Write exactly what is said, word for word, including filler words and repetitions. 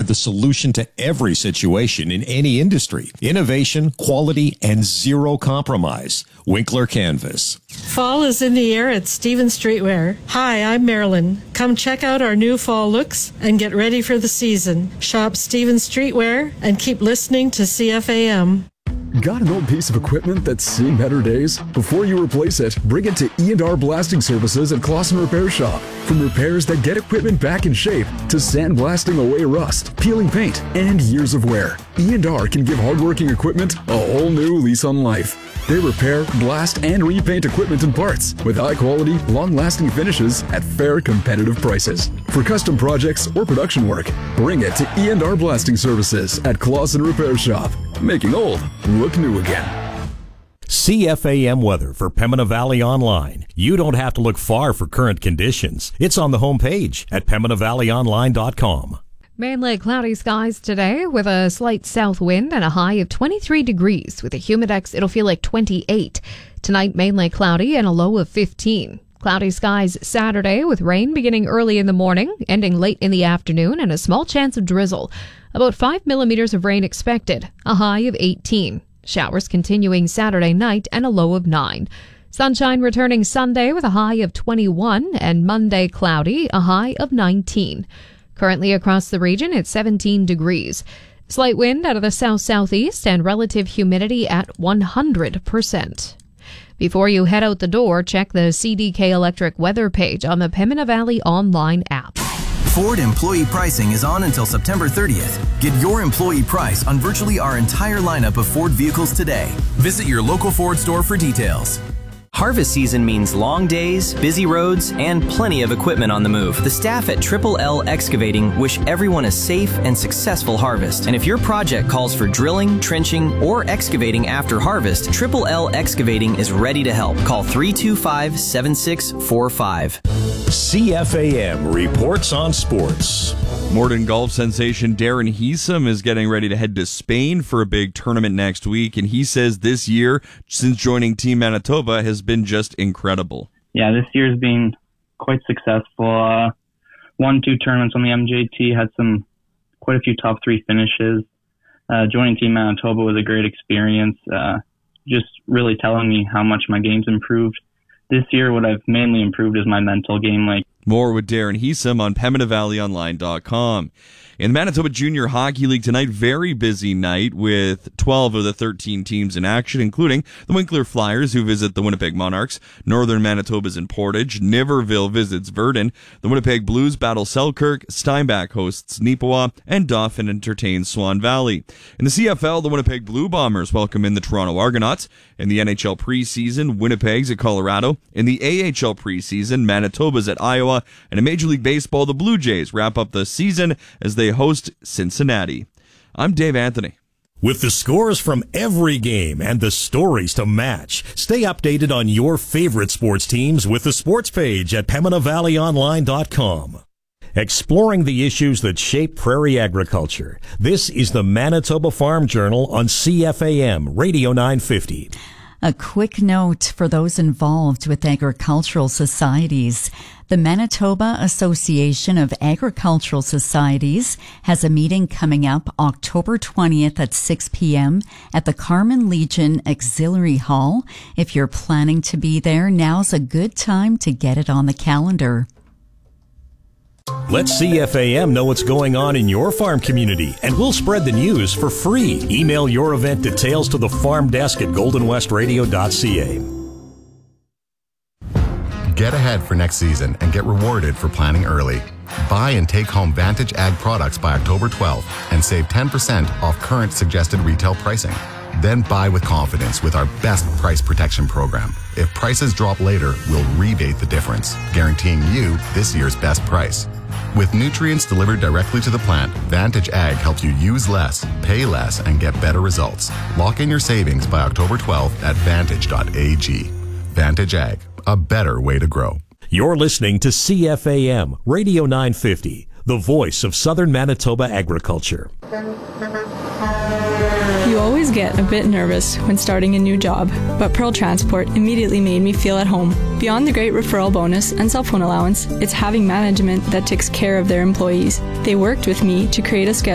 the solution to every situation in any industry. Innovation, quality, and zero compromise. Winkler Canvas. Fall is in the air at Stephen Streetwear. Hi, I'm Marilyn. Come check out our new fall looks and get ready for the season. Shop Stephen Streetwear and keep listening to C F A M. Got an old piece of equipment that's seen better days? Before you replace it, bring it to E and R Blasting Services at Clausen Repair Shop. From repairs that get equipment back in shape to sandblasting away rust, peeling paint, and years of wear, E and R can give hardworking equipment a whole new lease on life. They repair, blast, and repaint equipment and parts with high-quality, long-lasting finishes at fair, competitive prices. For custom projects or production work, bring it to E and R Blasting Services at Clausen Repair Shop, making old look new again. C F A M weather for Pembina Valley Online. You don't have to look far for current conditions. It's on the homepage at pembina valley online dot com. Mainly cloudy skies today with a slight south wind and a high of twenty-three degrees. With a humidex, it'll feel like twenty-eight. Tonight, mainly cloudy and a low of fifteen. Cloudy skies Saturday with rain beginning early in the morning, ending late in the afternoon, and a small chance of drizzle. About five millimeters of rain expected, a high of eighteen. Showers continuing Saturday night and a low of nine. Sunshine returning Sunday with a high of twenty-one, and Monday cloudy, a high of nineteen. Currently across the region, it's seventeen degrees. Slight wind out of the south-southeast and relative humidity at one hundred percent. Before you head out the door, check the C D K Electric weather page on the Pembina Valley online app. Ford employee pricing is on until September thirtieth. Get your employee price on virtually our entire lineup of Ford vehicles today. Visit your local Ford store for details. Harvest season means long days, busy roads, and plenty of equipment on the move. The staff at Triple L Excavating wish everyone a safe and successful harvest. And if your project calls for drilling, trenching, or excavating after harvest, Triple L Excavating is ready to help. Call three two five, seven six four five. C F A M reports on sports. Morden golf sensation Darren Heesum is getting ready to head to Spain for a big tournament next week, and he says this year, since joining Team Manitoba, has been just incredible. Yeah, this year's been quite successful. Uh, won two tournaments on the M J T, had some quite a few top three finishes. Uh, joining Team Manitoba was a great experience, uh, just really telling me how much my game's improved. This year, what I've mainly improved is my mental game. Like More with Darren Heesum on pembina valley online dot com. In the Manitoba Junior Hockey League tonight, very busy night with twelve of the thirteen teams in action, including the Winkler Flyers, who visit the Winnipeg Monarchs. Northern Manitoba's in Portage. Niverville visits Verdun. The Winnipeg Blues battle Selkirk. Steinbach hosts Neepawa, and Dauphin entertains Swan Valley. In the C F L, the Winnipeg Blue Bombers welcome in the Toronto Argonauts. In the N H L preseason, Winnipeg's at Colorado. In the A H L preseason, Manitoba's at Iowa. And in Major League Baseball, the Blue Jays wrap up the season as they host Cincinnati. I'm Dave Anthony. With the scores from every game and the stories to match, stay updated on your favorite sports teams with the sports page at pembina valley online dot com. Exploring the issues that shape prairie agriculture. This is the Manitoba Farm Journal on C F A M Radio nine fifty. A quick note for those involved with agricultural societies. The Manitoba Association of Agricultural Societies has a meeting coming up October twentieth at six p.m. at the Carmen Legion Auxiliary Hall. If you're planning to be there, now's a good time to get it on the calendar. Let C F A M know what's going on in your farm community, and we'll spread the news for free. Email your event details to the farm desk at golden west radio dot c a. Get ahead for next season and get rewarded for planning early. Buy and take home Vantage Ag products by October twelfth and save ten percent off current suggested retail pricing. Then buy with confidence with our best price protection program. If prices drop later, we'll rebate the difference, guaranteeing you this year's best price. With nutrients delivered directly to the plant, Vantage Ag helps you use less, pay less, and get better results. Lock in your savings by October twelfth at vantage dot a g. Vantage Ag, a better way to grow. You're listening to C F A M Radio nine fifty, the voice of Southern Manitoba agriculture. You always get a bit nervous when starting a new job, but Pearl Transport immediately made me feel at home. Beyond the great referral bonus and cell phone allowance, it's having management that takes care of their employees. They worked with me to create a schedule